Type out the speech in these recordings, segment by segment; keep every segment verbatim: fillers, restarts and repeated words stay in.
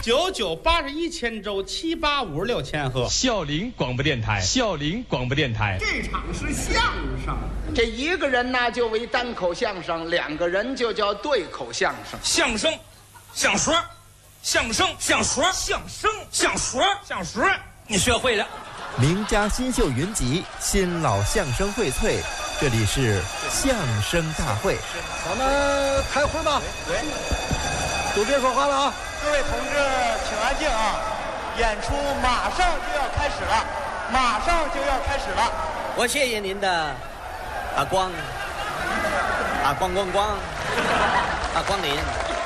九九八十一千周，七八五十六千赫。 孝陵广播电台，孝陵广播电台。 这场是相声， 这一个人呢就为单口相声，两个人就叫对口相声。 相声，相说，相声，相说，相声，相说，相说，你学会了。 名家新秀云集，新老相声荟萃，这里是相声大会。 咱们开会吧。 对， 都别说话了啊！ 各位同志，请安静啊！演出马上就要开始了，马上就要开始了。 我谢谢您的啊光啊光光光啊光临。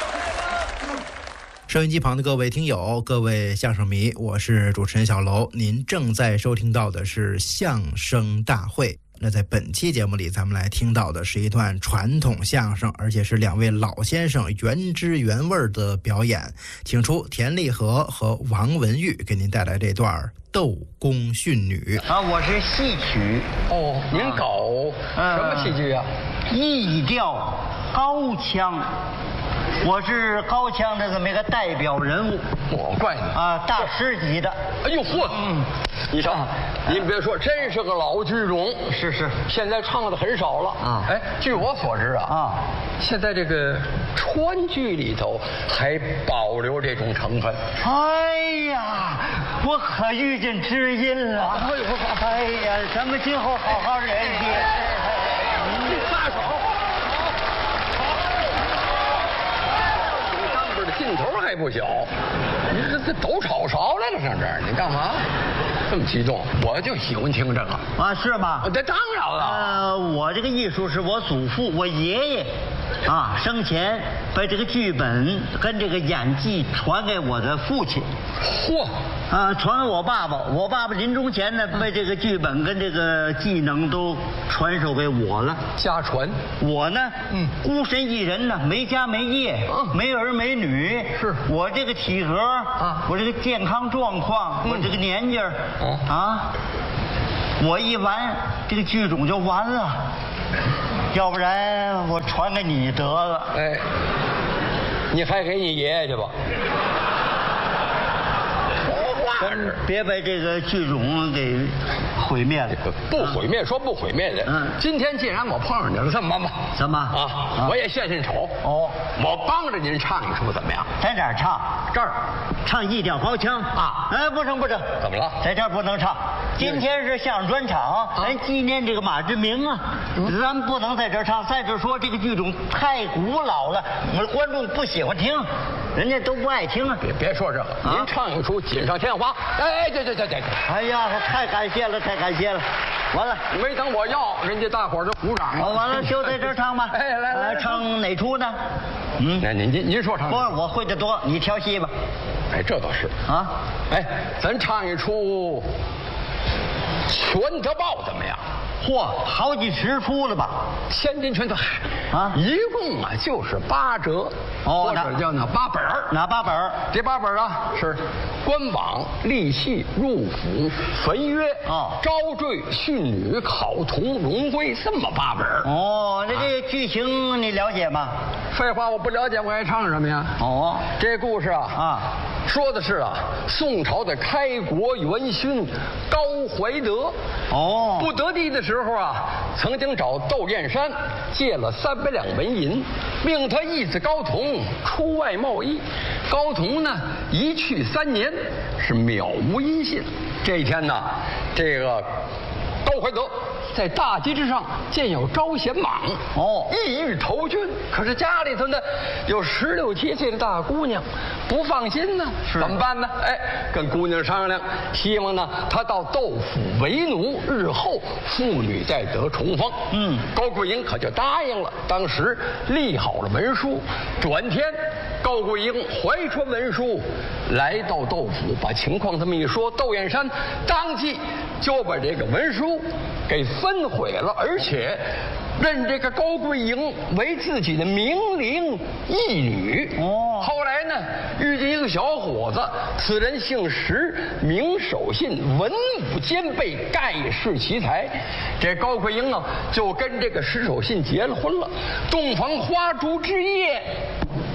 收音机旁的各位听友，各位相声迷，我是主持人小楼，您正在收听到的是相声大会。那在本期节目里，咱们来听到的是一段传统相声，而且是两位老先生原汁原味的表演，请出田立和和王文玉给您带来这段斗公训女。 啊，我是戏曲。 哦，您搞什么戏剧啊？ 艺调高腔。我是高腔的这么一个代表人物， 我怪你啊，大师级的。 哎呦嚯！嗯，你瞧，您别说，真是个老剧种。 是是， 现在唱的很少了啊。 哎，据我所知啊，啊，现在这个川剧里头还保留这种成分。 哎呀，我可遇见知音了。哎呦，哎呀，咱们今后好好联系。 你撒手。劲头还不小，你这这抖炒勺来了，上这儿你干嘛这么激动？我就喜欢听这个啊，是吗？ 这当然了。 呃，我这个艺术是我祖父、我爷爷啊生前把这个剧本跟这个演技传给我的父亲。 嚯！ 啊，传给我爸爸。我爸爸临终前呢，把这个剧本跟这个技能都传授给我了。 家传。 我呢，嗯，孤身一人呢，没家没业，嗯，没儿没女。 是我这个体格啊，我这个健康状况，嗯、我这个年纪儿，哦、啊，我一完这个剧种就完了。要不然我传给你得了。 哎，你还给你爷爷去吧。 别把这个剧种给毁灭了。 不毁灭，说不毁灭的。嗯，今天既然我碰上你了，这么办吧？ 怎么啊？啊我也献献丑。哦，我帮着您唱一出，怎么样？ 在哪儿唱？ 这儿， 唱一调高腔啊！哎，不成不成， 怎么了？ 在这儿不能唱。今天是相声专场，咱、啊、纪念这个马志明啊，嗯、咱不能在这儿唱。再者说，这个剧种太古老了，我们观众不喜欢听，人家都不爱听啊。 别别说这个，啊、您唱一出锦上添花。哎，对对对对对！ 哎呀，太感谢了，太感谢了！完了， 没等我要，人家大伙儿就鼓掌了。 完了，就在这儿唱吧。 哎，来来， 唱哪出呢？嗯， 那您您您说唱。 不是，我会的多，你挑戏吧。 哎，这倒是啊。哎，咱唱一出《全德报》怎么样？ 嚯，好几十出了吧？ 千金全德啊，一共啊就是八折，哦，或者叫那八本儿。 哪八本儿？ 这八本啊是官网、立戏、入府、焚约、哦、招赘、训女、考童、荣归，这么八本儿。 哦，那这剧情你了解吗？ 废话，我不了解，我还唱什么呀？哦，这故事啊啊，说的是啊，宋朝的开国元勋高怀德，哦，不得地的时候啊，曾经找窦燕山借了三百两纹银，命他义子高同出外贸易。高同呢，一去三年是渺无音信。这一天呢，这个高怀德在大街之上见有招贤蟒，哦，意欲投军，可是家里头呢有十六七岁的大姑娘，不放心呢，怎么办呢？哎，跟姑娘商量，希望呢他到窦府为奴，日后父女再得重逢。嗯，高桂英可就答应了。当时立好了文书，转天高桂英怀揣文书来到窦府，把情况这么一说，窦燕山当即就把这个文书给分毁了，而且认这个高桂英为自己的明灵义女。哦，后来呢，遇见一个小伙子，此人姓石，名守信，文武兼备，盖世奇才。这高桂英啊，就跟这个石守信结了婚了。洞房花烛之夜，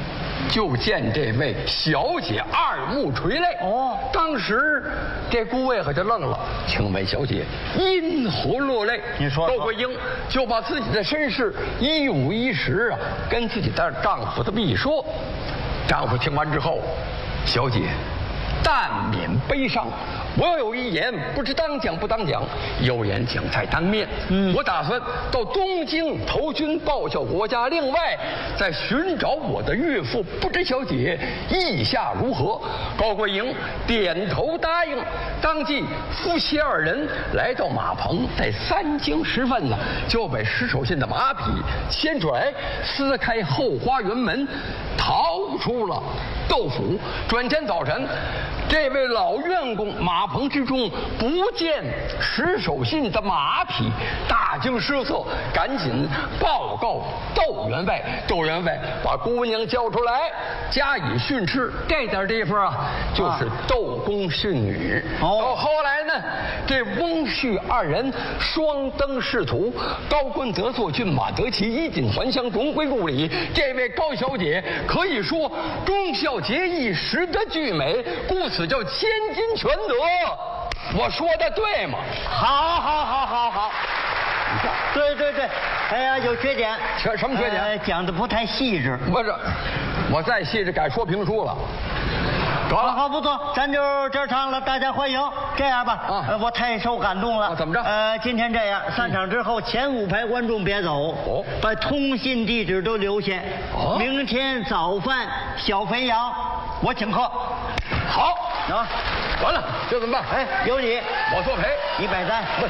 就见这位小姐二目垂泪。哦，当时这顾魏可就愣了，请问小姐因何落泪？ 你说说。 高桂英就把自己的身世一五一十啊跟自己的丈夫这么一说。丈夫听完之后，小姐但免悲伤，我有一言不知当讲不当讲，有言讲在当面。嗯，我打算到东京投军报效国家，另外再寻找我的岳父，不知小姐意下如何？高桂英点头答应，当即夫妻二人来到马棚，在三更时分呢，就被石守信的马匹牵出来，撕开后花园门，逃出了窦府。转天早晨，这位老院工马棚之中不见石守信的马匹，大惊失色，赶紧报告窦员外。窦员外把姑娘叫出来，加以训斥。这点地方啊，就是窦公训女。哦，到后来呢，这翁婿二人双登仕途，高官得做，骏马得骑，衣锦还乡，荣归故里。这位高小姐可以说忠孝节义，实德俱美，故此叫千金全得。我说的对吗？ 好，好，好，好，好。对对对，哎呀，有缺点。 缺什么缺点？ 呃、讲的不太细致。 不是，我再细致改说评书了。得了， 好，不错，咱就这儿唱了，大家欢迎。这样吧，啊，呃、我太受感动了。 啊、怎么着？ 呃，今天这样，散场之后，前五排观众别走，哦，把通信地址都留下。哦，明天早饭小肥羊，我请客。 好， 啊， 完了，这怎么办？ 哎，有你， 我作陪， 你摆单。 不是，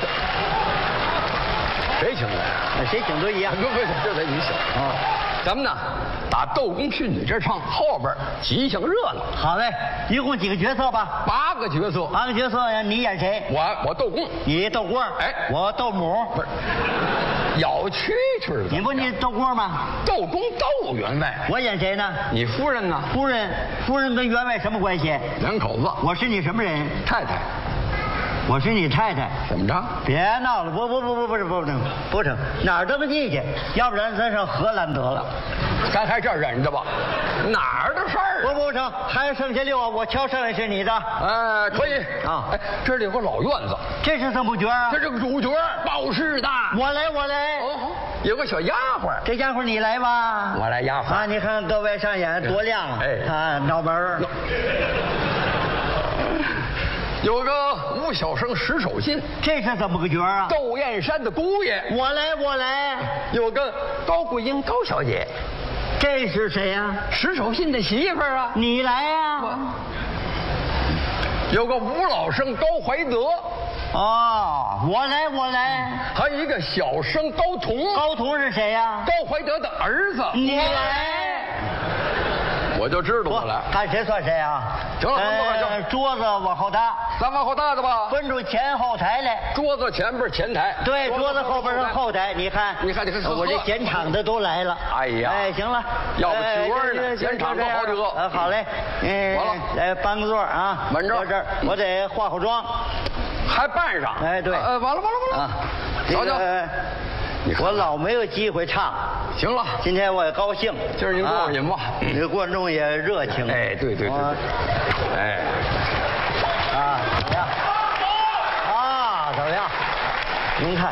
谁请的？ 谁请都一样。 不不，这得你请啊。咱们呢，打窦公训女这唱，后边吉祥热闹。 好嘞，一共几个角色吧？ 八个角色。 八个角色呀，你演谁？ 我我窦公， 你窦官。 哎， 我窦母。 不是，咬蛐蛐的。 你不你窦官吗？ 窦公窦员外。 我演谁呢？ 你夫人呢？ 夫人，夫人跟员外什么关系？ 两口子。 我是你什么人？ 太太。 我是你太太。 怎么着？ 别闹了，不不不不不是不成不成，哪儿登记去？要不然咱上荷兰得了。 咱还这儿忍着吧，哪儿的事儿？ 不不成，还剩下六啊，我敲剩下是你的。 哎，可以啊。哎，这里有个老院子， 这是怎么角啊？ 这是个主角，报事的。 我来，我来。 哦，有个小丫鬟， 这丫鬟你来吧。 我来丫鬟啊！你看各位上演多亮啊！哎，啊，脑门儿。 有个吴小生石守信， 这是怎么个角啊？ 窦燕山的姑爷。 我来，我来。 有个高桂英高小姐， 这是谁呀？ 石守信的媳妇儿啊。 你来呀。 有个吴老生高怀德。 哦，我来，我来。 还有一个小生高同。 高同是谁呀？ 高怀德的儿子。 你来。 我就知道我来， 看谁算谁啊！ 行了， 呃，桌子往后搭， 咱往后搭的吧， 分出前后台来。 桌子前边前台， 对，桌子后边是后台。你看， 你看，你看， 我这剪场的都来了。 哎呀， 哎，行了， 要不曲窝呢？剪场都好几个。 呃，好嘞，嗯， 完了， 来搬个座啊， 稳着。 这儿，我得化化妆， 还办上。 哎，对， 呃，完了，完了，完了啊！ 瞧瞧。我老没有机会唱， 行了， 今天我也高兴。 今儿您过瘾吧？ 这观众也热情。 哎，对对对，哎， 啊，怎么样？啊，怎么样？您看，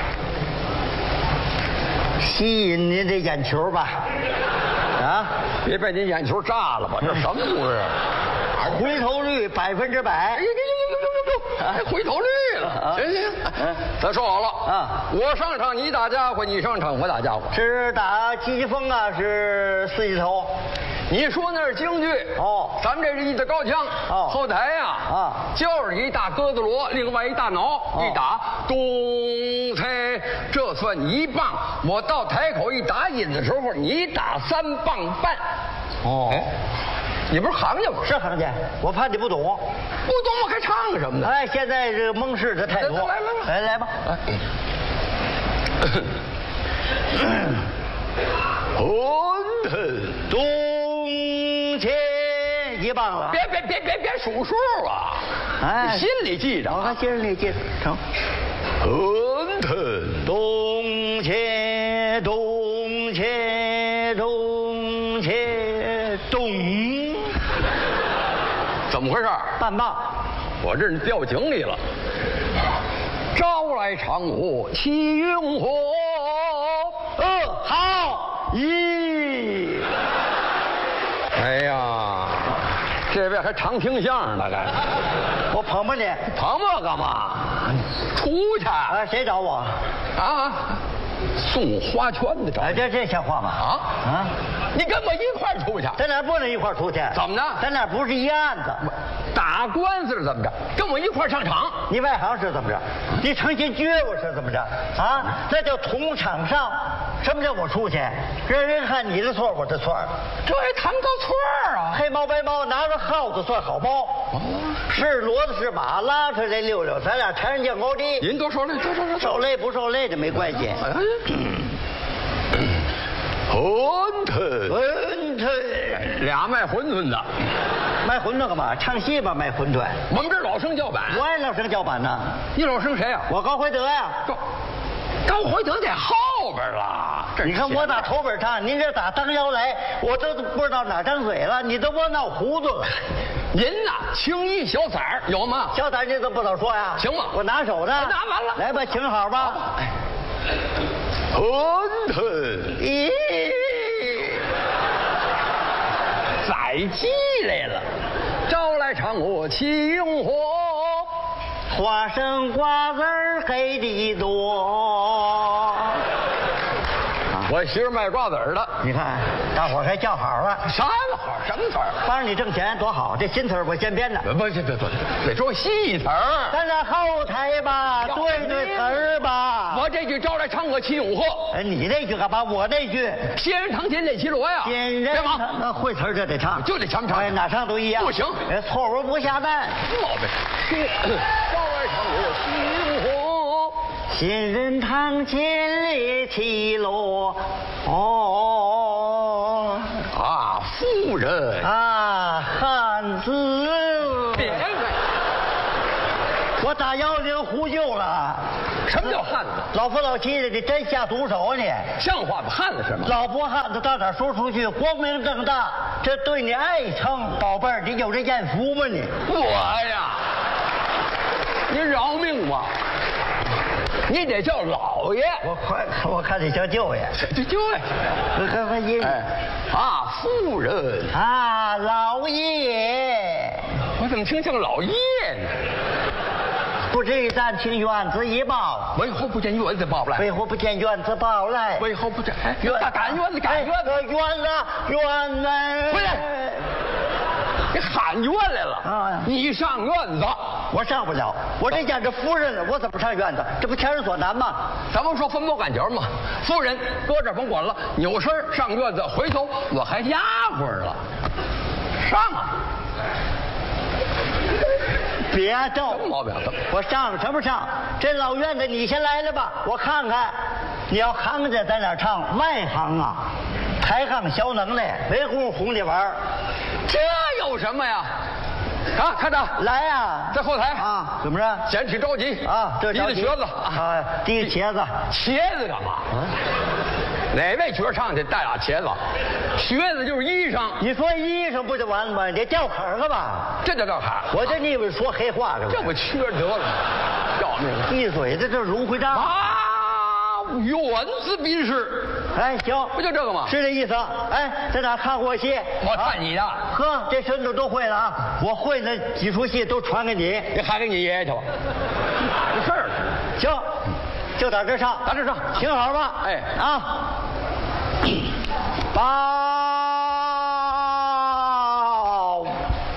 吸引您的眼球吧？啊， 别被您眼球炸了吧？这什么故事？ 回头率百分之百。哎呦呦呦呦呦！还回头率了？行行，咱说好了啊，我上场你打家伙，你上场我打家伙。 是打积极风啊，是四季头。 你说那是京剧哦， 咱们这是一的高腔哦，后台呀啊，就是一大鸽子锣，另外一大挠，一打咚呔，这算一棒。我到台口一打引的时候，你打三棒半。哦。你不是行家吗？ 是行家，我怕你不懂，不懂我还唱什么呢？ 哎，现在这个蒙氏的太多。 来来来， 来来吧。红尘东前一棒了。 别别别别别数数啊！ 哎， 你心里记着。 我看心里记着，成。红尘东前东前东前东。 嗯，怎么回事？ 半棒， 我这是掉井里了。朝来长河起云火， 嗯，好，咦， 哎呀，这位还常听相声呢，该我捧捧你， 捧我干嘛？出去！ 哎，谁找我？ 啊，送花圈的找。 哎，这这像话吗？ 啊啊！ 你跟我一块儿出去？ 咱俩不能一块儿出去。 怎么着？ 咱俩不是一案子。 打官司是怎么着？跟我一块儿上场？ 你外行是怎么着？你成心撅我是怎么着？啊，那叫同场上。什么叫我出去？人人看你的错，我的错。 这也谈不到错啊！ 黑猫白猫拿着耗子算好猫。哦，是骡子是马，拉出来溜溜，咱俩柴人见高低。 您多受累，多受累， 受累不受累的没关系。 哎馄饨， 馄饨， 俩卖馄饨的， 卖馄饨干嘛？唱戏吧，卖馄饨。 我们这老生叫板， 我也老生叫板呢。 你老生谁呀？ 我高辉德呀。 高高辉德在后边了。 你看我打头边唱，您这打当腰来，我都不知道哪张嘴了，你都给我闹糊涂了。 您呐，青衣小色儿有吗？ 小色儿你怎么不早说呀？ 行吗？ 我拿手的。 拿完了。 来吧，请好吧。 馄饨， 咦， 宰鸡来了。朝来长河起云火， 花生瓜子儿黑的多。 我媳妇卖瓜子儿的， 你看，大伙儿还叫好了。 啥个好？什么词儿？ 帮着你挣钱多好，这新词儿我先编的。 不，别别别，得说戏词儿。 咱俩后台吧，对对词儿吧。 我这句朝来长河起永和。 哎，你那句干嘛？我那句仙人堂前练绮罗呀。 仙人堂那会词儿就得唱， 就得唱唱。 哎，哪唱都一样。 不行， 哎，错误不下蛋。 毛病。朝来长河起永和。 仙人堂前练绮罗。哦。 啊，夫人啊，汉子。 别开。 我打幺零呼救了。 什么叫汉子？ 老夫老妻的，你真下毒手啊你！ 像话吗？汉子是吗？ 老不汉子到哪说出去，光明正大，这对你爱称，宝贝儿，你有这艳福吗你？ 我呀，你饶命吧！你得叫老爷。 我快，我看你叫舅爷。 这舅爷， 我看看音。 哎，啊，夫人啊，老爷。 我怎么听像老爷呢？ 不知但听院子一报， 为何不见院子报来？ 为何不见院子报来？ 为何不见？哎，赶赶院子，赶院子， 院子，院子！ 回来！你喊院来了啊！你上院子， 我上不了，我这家这夫人了，我怎么上院子？这不强人所难吗？ 咱们说分包赶脚嘛。夫人搁这甭管了，扭身上院子，回头我还丫鬟了，上啊！ 别逗， 什么毛病？ 我上什么上？这老院子你先来了吧，我看看。你要行家在哪唱？外行啊，抬杠小能耐，没工夫哄你玩。 这有什么呀？啊，看着来呀、啊， 在后台啊，怎么着？ 嫌弃着急啊，这提着瘸子啊，提着茄子， 茄子干嘛？啊，哪位角唱去带俩茄子？瘸子就是衣裳。 你说衣裳不就完了吗？你掉坎儿干嘛？ 这叫掉坎儿？ 我这你以为说黑话了？ 这不缺德了，要命了！ 一嘴的这是芦荟账啊，原子笔试。 哎，行， 不就这个吗？ 是这意思。哎，在哪看过戏？ 我看你的。 呵，这身子都会了啊！我会那几出戏都传给你， 你还给你爷爷去吧。这事儿， 行，就在这上， 在这上， 听好吧。 哎啊，报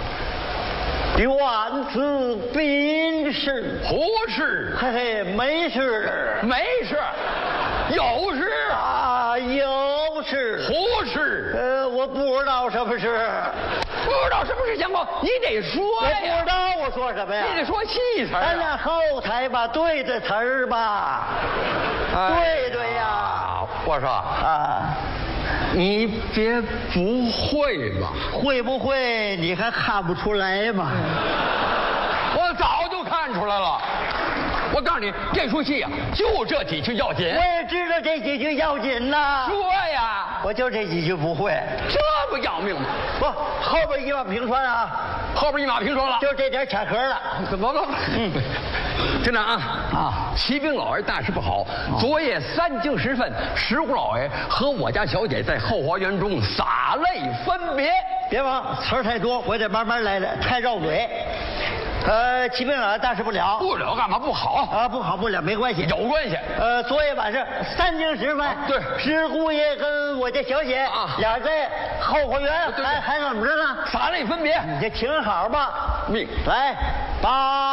原子笔试。 胡事？ 嘿嘿，没事， 没事。有事啊，有事。 胡事？ 呃，我不知道什么事。 不知道什么事情吗？你得说呀。 我不知道我说什么呀？ 你得说戏词儿、啊。 咱俩后台吧，对着词儿吧。哎、对对呀。 我说啊，你别不会吧？ 会不会你还看不出来吗？ 我早就看出来了。我告诉你，这出戏啊，就这几句要紧。 我也知道这几句要紧呐。 说呀， 我就这几句不会。 这不不要命吗？ 不，后边一马平川啊， 后边一马平川了， 就这点巧合了。 怎么了？嗯，真的啊啊！启禀老爷，大事不好！昨夜三更时分，石虎老爷和我家小姐在后花园中洒泪分别。 别忙，词儿太多，我得慢慢来的，太绕嘴。呃，启禀老爷，大事不了。 不了干嘛不好啊？不好不了，没关系。 有关系。 呃，昨夜晚上三更时分， 对， 石姑爷跟我家小姐啊，俩在后花园，还还怎么着呢？ 洒泪分别。 你这听好吧， 命来报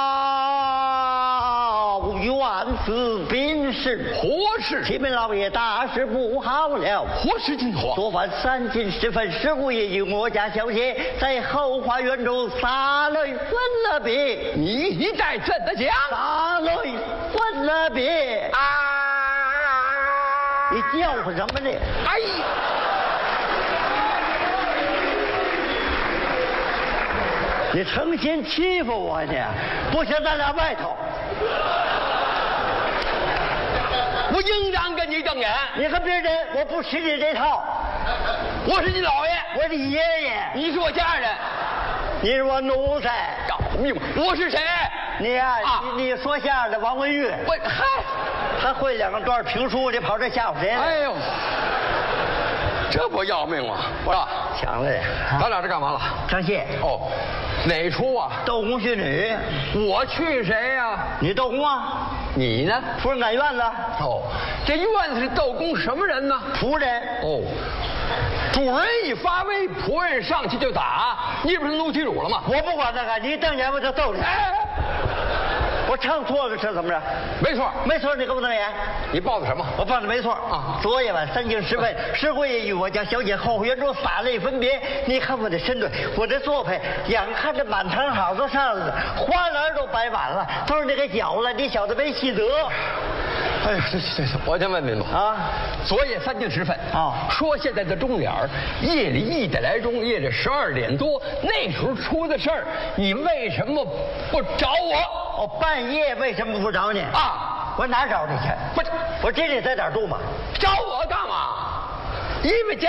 元子禀事， 何事？ 启禀老爷，大事不好了。 何事惊慌？ 昨晚三更时分，石姑爷与我家小姐在后花园中洒泪分了别。 你在怎的讲？ 洒泪分了别啊！ 你叫唤什么呢？ 哎呀！ 你成心欺负我呢？不行，咱俩外头。 我应当跟你瞪眼。 你和别人，我不吃你这套。 我是你姥爷， 我是你爷爷， 你是我家人， 你是我奴才。 要命！我是谁？ 你呀、啊， 啊、 你你说相声的王文玉。 我嗨， 还会两个段评书，你跑这吓唬谁呢？ 哎呦，这不要命吗？我说抢了， 咱俩这干嘛了？ 张谢。 哦，哪出啊？ 窦公训女。 我去谁呀、啊？ 你窦公啊？ 你呢？ 夫人赶院子。 哦，这院子里窦公什么人呢？ 仆人。 哦，主人一发威，仆人上去就打，你不是奴隶主了吗？ 我不管那个，你瞪眼我就揍你。 哎， 我唱错了是怎么着？ 没错， 没错，你给我瞪眼。 你报的什么？ 我报的没错啊。 昨夜晚三更时分，石姑爷与我家小姐后花园中洒泪分别。你看我的身段，我的做派，眼看着满堂好都上了，花篮都摆满了，都是那个饺了，你小子没戏得。 哎呀，这这这，我先问问吧啊， 昨夜三更时分啊， 说现在的钟点儿，夜里一点来钟，夜里十二点多，那时候出的事儿，你为什么不找我？ 哦，半夜为什么不找你啊？ 我哪找你去？ 不是， 我知你在哪儿住吗？ 找我干嘛？因为家